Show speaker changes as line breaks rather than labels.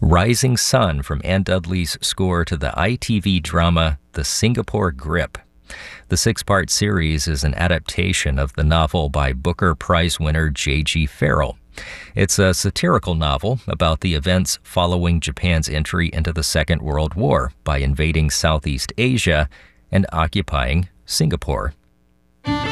Rising Sun from Ann Dudley's score to the ITV drama The Singapore Grip. The six-part series is an adaptation of the novel by Booker Prize winner J.G. Farrell. It's a satirical novel about the events following Japan's entry into the Second World War by invading Southeast Asia and occupying Singapore.